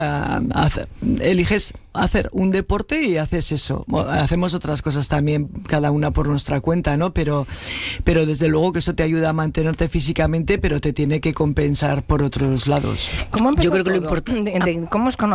eliges hacer un deporte y haces eso. Hacemos otras cosas también, cada una por nuestra cuenta, ¿no? Pero desde luego que eso te ayuda a mantenerte físicamente, pero te tiene que compensar por otros lados. Yo creo que lo importante, ¿cómo os